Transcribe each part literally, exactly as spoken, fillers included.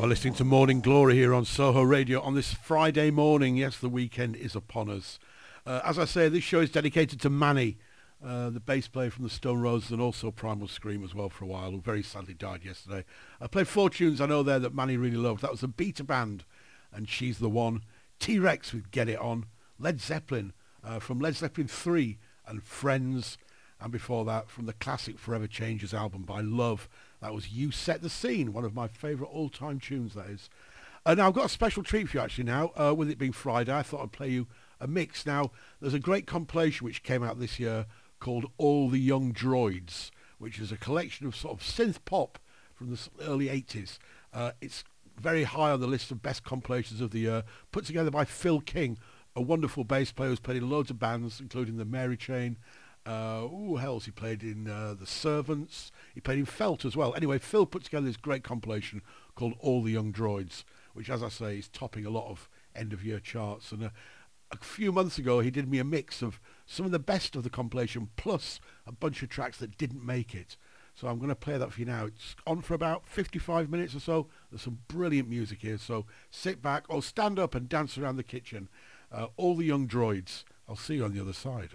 You're listening to Morning Glory here on Soho Radio on this Friday morning. Yes, the weekend is upon us. Uh, as I say, this show is dedicated to Manny, uh, the bass player from the Stone Roses and also Primal Scream as well for a while, who very sadly died yesterday. I played four tunes I know there that Manny really loved. That was the Beta Band and She's the One. T-Rex with Get It On. Led Zeppelin uh, from Led Zeppelin three and Friends. And before that, from the classic Forever Changes album by Love, that was You Set the Scene, one of my favourite all-time tunes, that is. Uh, now, I've got a special treat for you, actually, now. Uh, with it being Friday, I thought I'd play you a mix. Now, there's a great compilation which came out this year called All the Young Droids, which is a collection of sort of synth pop from the early eighties. Uh, it's very high on the list of best compilations of the year, put together by Phil King, a wonderful bass player who's played in loads of bands, including the Mary Chain. Uh, who else? He played in uh, The Servants. He played in Felt as well. Anyway, Phil put together this great compilation called All the Young Droids, which, as I say, is topping a lot of end-of-year charts. And uh, a few months ago, he did me a mix of some of the best of the compilation, plus a bunch of tracks that didn't make it. So I'm going to play that for you now. It's on for about fifty-five minutes or so. There's some brilliant music here, so sit back or stand up and dance around the kitchen. Uh, All the Young Droids. I'll see you on the other side.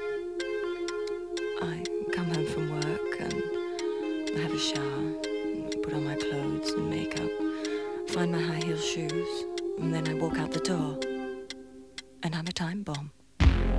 I come home from work and I have a shower, put on my clothes and makeup, find my high heel shoes, and then I walk out the door, and I'm a time bomb.